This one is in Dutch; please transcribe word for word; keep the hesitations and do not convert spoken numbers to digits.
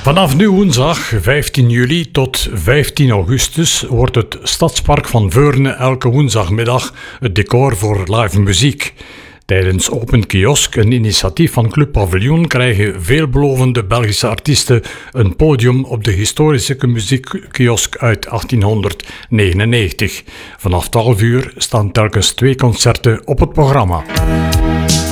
Vanaf nu woensdag vijftien juli tot vijftien augustus wordt het Stadspark van Veurne elke woensdagmiddag het decor voor live muziek. Tijdens Open Kiosk, een initiatief van Club Paviljoen, krijgen veelbelovende Belgische artiesten een podium op de historische muziekkiosk uit achttienhonderdnegenennegentig. Vanaf twaalf uur staan telkens twee concerten op het programma.